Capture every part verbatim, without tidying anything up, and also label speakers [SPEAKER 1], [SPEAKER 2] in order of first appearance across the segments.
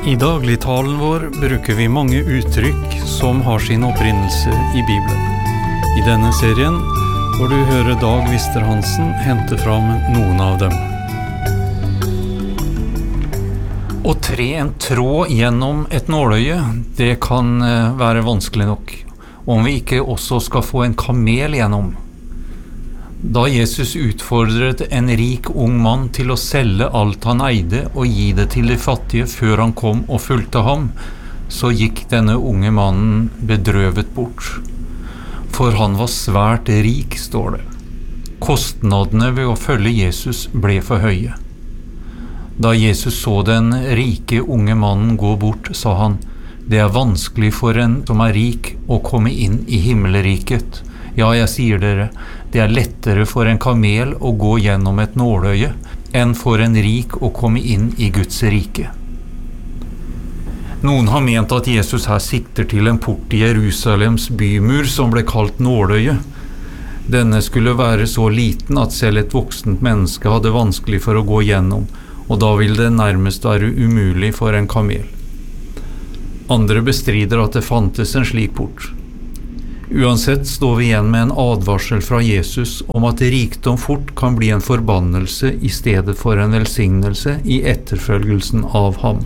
[SPEAKER 1] I dagligtalen vår bruker vi mange uttrykk som har sin opprinnelse i Bibelen. I denne serien får du høre Dag Vister-Hansen hente fram noen av dem. Å tre en tråd gjennom et nåløye, det kan være vanskelig nok, om vi ikke også skal få en kamel gjennom. Da Jesus utfordret en rik ung mann til å selge alt han eide og gi det til de fattige før han kom og fulgte ham, så gikk denne unge mannen bedrøvet bort. For han var svært rik, står det. Kostnadene ved å følge Jesus ble for høye. Da Jesus så den rike unge mannen gå bort, sa han, «Det er vanskelig for en som er rik å komme inn i himmelriket. Ja, jeg sier dere, det er lettere for en kamel å gå gjennom et nåløye enn for en rik å komme inn i Guds rike». Noen har ment at Jesus her sikter til en port i Jerusalems bymur som ble kalt nåløye. Denne skulle være så liten at selv et voksent menneske hadde vanskelig for å gå gjennom, og da ville det nærmest være umulig for en kamel. Andre bestrider at det fantes en slik port. Uansett står vi igjen med en advarsel fra Jesus om at rikdom fort kan bli en forbannelse i stedet for en velsignelse i etterfølgelsen av ham.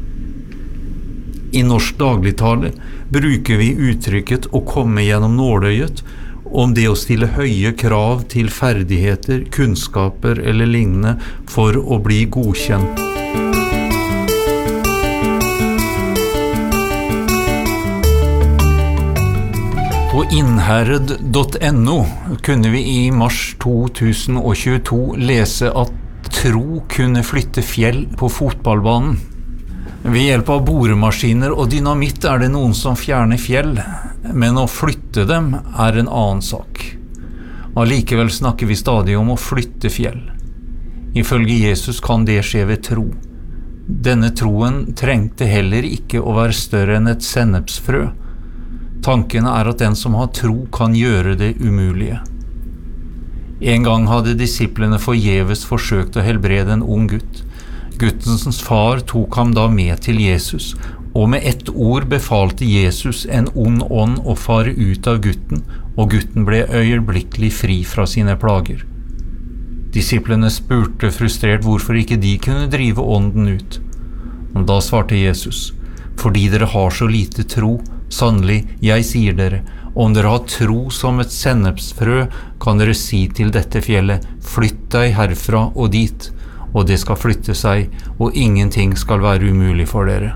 [SPEAKER 1] I norsk dagligtale bruker vi uttrykket å komme gjennom nåløyet om det å stille høye krav til ferdigheter, kunnskaper eller lignende for å bli godkjent. På innherred punktum no kunne vi i mars to tusen tjueto lese at tro kunne flytte fjell på fotballbanen. Ved hjelp av boremaskiner og dynamitt er det noen som fjerner fjell, men å flytte dem er en annen sak. Allikevel snakker vi stadig om å flytte fjell. Ifølge Jesus kan det skje ved tro. Denne troen trengte heller ikke å være større enn et sennepsfrø. Tanken er at den som har tro kan gjøre det umulige. En gang hadde disiplene forgjeves forsøkt å helbrede en ung gutt. Guttens far tok ham da med til Jesus, og med ett ord befalte Jesus en ond ånd å fare ut av gutten, og gutten ble øyeblikkelig fri fra sine plager. Disiplene spurte frustrert hvorfor ikke de kunne drive ånden ut. Og da svarte Jesus, fordi dere har så lite tro. Sannelig, jeg sier dere, om dere har tro som et sennepsfrø, kan dere si til dette fjellet, flytt deg herfra og dit, og det skal flytte seg, og ingenting skal være umulig for dere.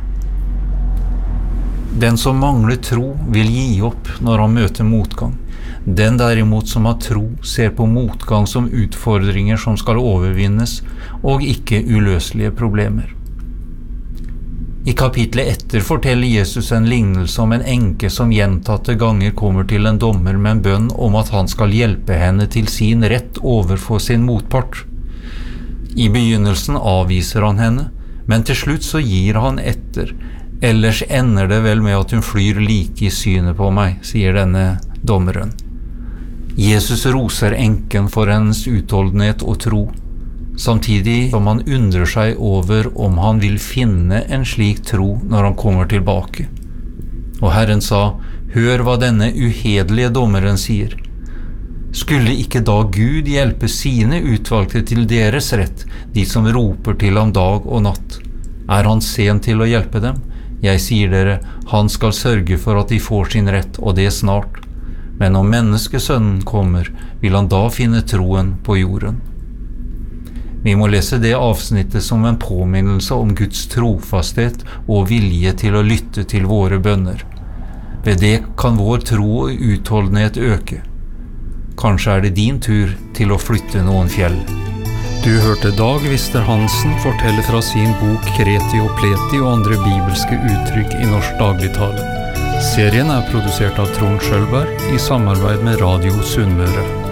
[SPEAKER 1] Den som mangler tro vil gi opp når han møter motgang. Den derimot som har tro ser på motgang som utfordringer som skal overvinnes, og ikke uløselige problemer. I kapitlet etter forteller Jesus en lignelse om en enke som gjentatte ganger kommer til en dommer med en bønn om at han skal hjelpe henne til sin rett overfor sin motpart. I begynnelsen avviser han henne, men til slutt så gir han etter. Ellers ender det vel med at hun flyr like i synet på meg, sier denne dommeren. Jesus roser enken for hennes utholdenhet og tro, samtidig som han undrer seg over om han vil finne en slik tro når han kommer tilbake. Og Herren sa, hør hva denne uhederlige dommeren sier. Skulle ikke da Gud hjelpe sine utvalgte til deres rett, de som roper til ham dag og natt? Er han sen til å hjelpe dem? Jeg sier dere, han skal sørge for at de får sin rett, og det snart. Men om menneskesønnen kommer, vil han da finne troen på jorden. Vi må lese det avsnittet som en påminnelse om Guds trofasthet og vilje til å lytte til våre bønner. Ved det kan vår tro og utholdenhet øke. Kanskje er det din tur til å flytte noen fjell. Du hørte Dag Vister-Hansen fortelle fra sin bok Kreti og Pleti og andre bibelske uttrykk i norsk dagligtale. Serien er produsert av Trond Schølberg i samarbeid med Radio Sunnmøre.